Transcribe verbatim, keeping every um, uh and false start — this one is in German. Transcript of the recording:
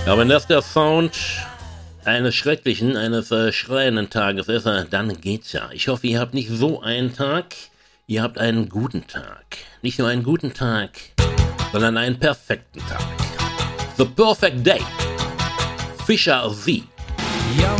Ja, wenn das der Sound eines schrecklichen, eines äh, schreienden Tages ist, äh, dann geht's ja. Ich hoffe, ihr habt nicht so einen Tag, ihr habt einen guten Tag. Nicht nur einen guten Tag, sondern einen perfekten Tag. The Perfect Day. Fischer Sie. Young